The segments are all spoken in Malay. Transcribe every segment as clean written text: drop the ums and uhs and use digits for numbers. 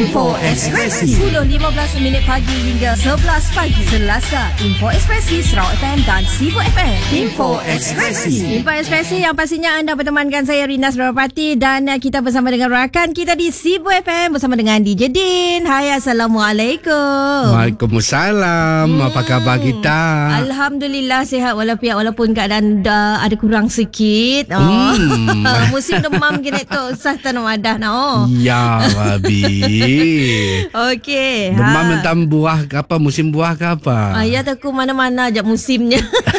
Info Ekspresi 10.15 pagi hingga 11 pagi Selasa. Info Ekspresi Sarawak FM dan Sibu FM. Info Ekspresi yang pastinya anda bertemankan saya Rina Surawapati. Dan kita bersama dengan rakan kita di Sibu FM bersama dengan DJ Din. Hai, Assalamualaikum. Waalaikumsalam. Apa khabar kita? Alhamdulillah sihat walaupun keadaan ada kurang sikit. Musim demam gini tu usah tanam wadah nak. Ya babi. Okey. Demam tentang buah ke apa, musim buah ke apa? Ya tak mana-mana je musimnya.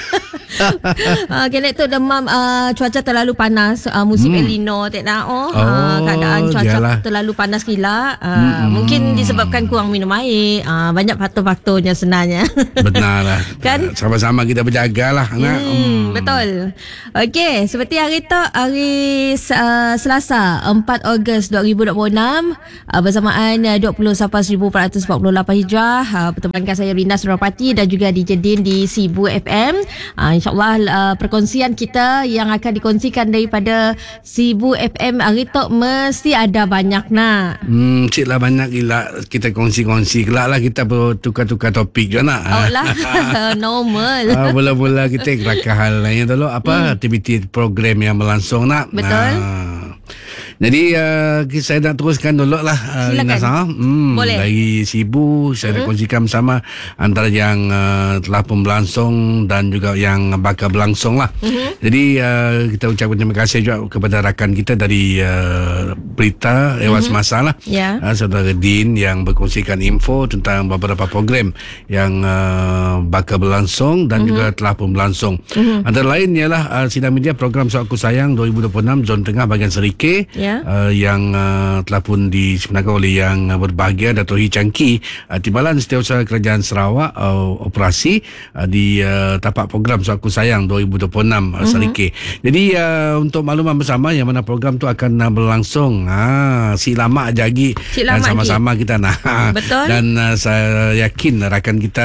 Kena tu demam cuaca terlalu panas, musim El Nino tak nak keadaan cuaca terlalu panas gila. Mungkin disebabkan kurang minum air. Banyak faktor-faktornya sebenarnya. Benar lah. Kan sama-sama kita berjagalah nak. Betul. Okey, seperti hari Selasa 4 Ogos 2026 bersamaan 20 Safar 1448 Hijrah, bertemankan saya Rina Surawapati dan juga DJ Din di Sibu FM. InsyaAllah perkongsian kita yang akan dikongsikan daripada Sibu FM hari tu mesti ada banyak nak. Cik lah banyak gila kita kongsi-kongsi. Kelak lah kita bertukar-tukar topik juga nak. Normal. Mula-mula kita rakah hal lain dulu. Aktiviti program yang berlangsung nak. Betul. Jadi saya nak teruskan dulu lah. Silakan. Boleh. Dari Sibu saya nak kongsikan bersama antara yang telah pun berlangsung dan juga yang bakal berlangsung lah. Jadi kita ucapkan terima kasih juga kepada rakan kita dari berita lewat semasa lah. Saudara Din yang berkongsikan info tentang beberapa program yang bakal berlangsung dan juga telah pun berlangsung. Antara lain ialah sidang media program Sarawak Aku Sayang 2026 Zon Tengah bahagian Serikeh. Yang telah pun disempurnakan oleh yang berbahagia Dato' Hi Changki, Timbalan Setiausaha Kerajaan Sarawak, operasi di tapak program Sarawak Aku Sayang 2026 Serikeh. Jadi untuk makluman bersama yang mana program tu akan berlangsung si lama lagi dan sama-sama kita nak. Betul. Dan saya yakin rakan kita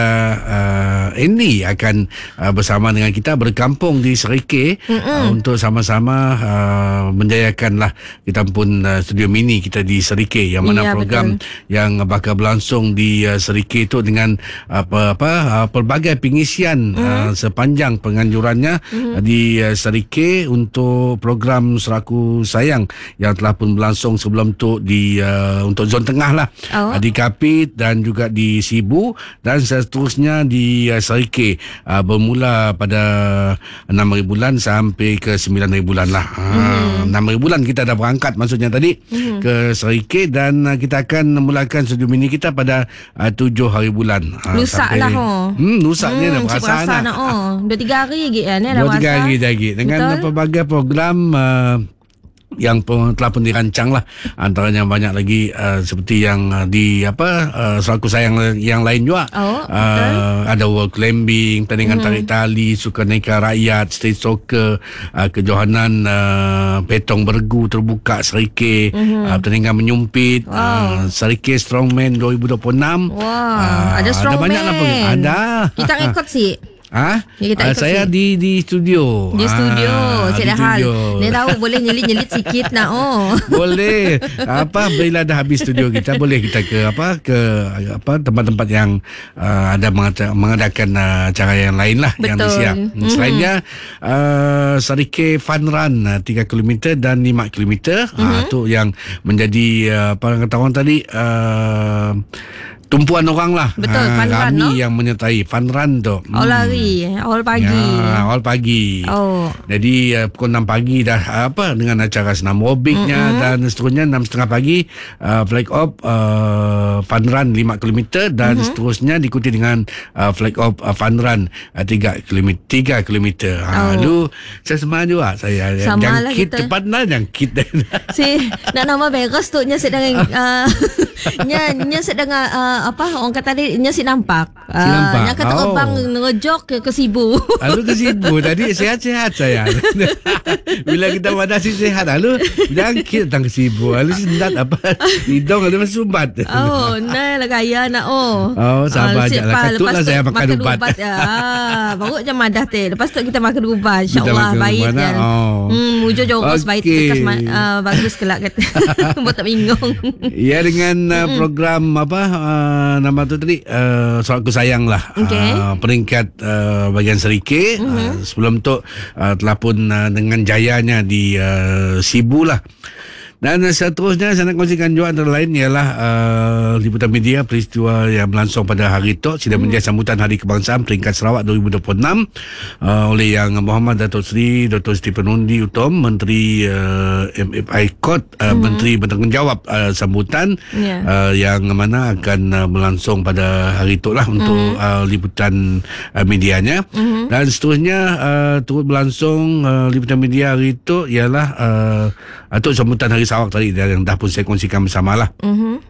Andy akan bersama dengan kita berkampung di Serikeh untuk sama-sama menjayakanlah kita pun studio mini kita di Serikeh yang mana program yang bakal berlangsung di Serikeh itu dengan pelbagai pengisian sepanjang penganjurannya di Serikeh untuk program Sarawak Sayang yang telah pun berlangsung sebelum tu di untuk Zon Tengah lah, di Kapit dan juga di Sibu dan seterusnya di Serikeh, bermula pada 6 bulan sampai ke 9 bulan lah. 6 bulan kita dah berangkat maksudnya tadi ke Serikeh dan kita akan memulakan studio mini kita pada 7 hari bulan. Lusak lah. Lusaknya dah berasa nak. 2-3 hari lagi kan. 2-3 hari lagi. Dengan pelbagai program yang telah pun dirancang lah. Antaranya banyak lagi seperti yang di Sarawak Aku Sayang yang lain juga. Ada wall climbing, pertandingan tarik tali, sukaneka rakyat, stage soccer, kejohanan petong bergu terbuka Serikeh, pertandingan menyumpit, Serikeh Strongman 2026. Ada Strongman. Ada banyak lah. Ada. Kita rekod sih. Saya di studio. Di studio. Saya dah hal. Dia tahu boleh nyelit-nyelit sikit nak. Boleh. Bila dah habis studio kita boleh kita ke tempat-tempat yang ada mengadakan acara yang lain lah. Betul. Yang disiap. Selainnya Serikeh Fun Run 3 km dan 5 km. Itu yang menjadi apa kata orang tadi, tumpuan orang lah. Betul, fun run, ramai yang menyertai fun run tu. Lari awal pagi. Awal pagi. Jadi pukul 6 pagi dah dengan acara senam aerobiknya dan seterusnya 6.30 pagi flag off fun run 5 km dan seterusnya diikuti dengan flag off fun run 3 km. Lu saya sama juga saya jangkit cepat lah jangkit. Si nak nama beres tu nya sedang nya sedang orang kata dia si nampak. nampak. Yang kata terbang ngejok ke Sibu. Lalu ke Sibu tadi sihat-sihat saya. Bila kita madasi sihat lalu jangkit datang ke Sibu. Lalu sendat apa hidung lalu masih sumbat. Nah lah gaya nak sabar je lah. Katutlah saya makan ubat. Baru je madah teh. Lepas tu kita makan ubat. InsyaAllah baik kan. Wujud jorok baik tekas bagus kelak kata. Buat tak bingung. Ya dengan program nama tu tadi Soalku Sayang lah. Peringkat bahagian Serikit. Sebelum tu telah pun dengan jayanya di Sibu lah. Dan seterusnya saya nak kongsikan juga antara lain ialah liputan media peristiwa yang berlangsung pada hari itu sidang media sambutan Hari Kebangsaan peringkat Sarawak 2026 oleh Yang Muhammad Datuk Seri Dr. Siti Penundi Utom Menteri MFI Kot Menteri bertanggungjawab sambutan yang mana akan berlangsung pada hari itu lah untuk liputan medianya. Dan seterusnya turut berlangsung liputan media hari itu ialah untuk sambutan Hari Sarawak tadi yang dah pun saya kongsikan bersama lah.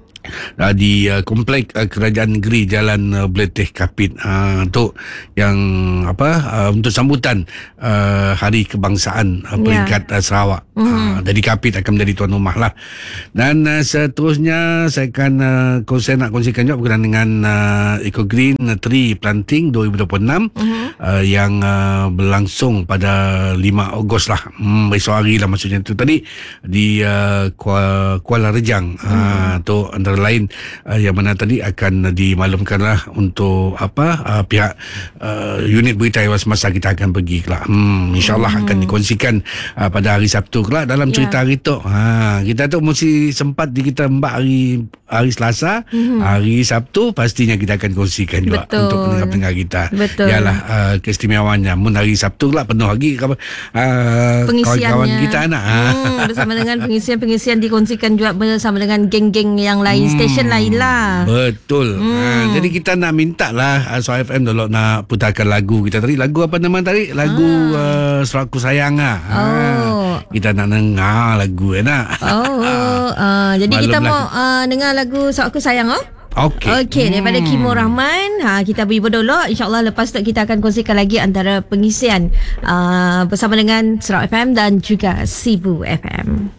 Di komplek Kerajaan Negeri Jalan Beletih Kapit untuk yang untuk sambutan Hari Kebangsaan peringkat Sarawak. Jadi Kapit akan menjadi tuan rumah lah. Dan seterusnya saya akan nak kongsikan juga berkenaan dengan Eco Green Tree Planting 2026 yang berlangsung pada 5 Ogos lah. Besok hari lah maksudnya itu tadi di Kuala Rejang. Tu antara lain yang mana tadi akan dimaklumkanlah untuk pihak unit berita hewan semasa kita akan pergi kelak. InsyaAllah akan dikongsikan pada hari Sabtu kelak dalam cerita hari tu. Kita tu mesti sempat kita mbak hari Selasa, hari Sabtu pastinya kita akan kongsikan juga untuk pendengar-pendengar kita. Yalah keistimewaannya mun hari Sabtu kelak penuh lagi kawan-kawan kita anak. Bersama dengan pengisian-pengisian dikongsikan juga bersama dengan geng-geng yang lain, stesen lain lah. Betul. Jadi kita nak minta lah Soal FM dulu nak putarkan lagu kita tadi. Lagu apa nama tadi? Lagu Soalku Sayang lah. Kita nak dengar lagu nak. Jadi kita mau dengar lagu Soalku Sayang Okey, daripada Kimo Rahman. Kita beri dulu. InsyaAllah lepas tu kita akan kongsikan lagi antara pengisian bersama dengan Sarawak FM dan juga Sibu FM.